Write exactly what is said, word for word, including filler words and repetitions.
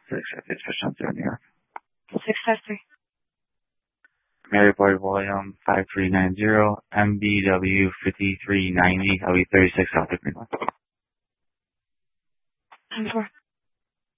six, it's for Sunset, New York. six five three. Maryport volume five three nine zero, M B W fifty-three ninety, I'll be thirty-six South of Greenland. ten four.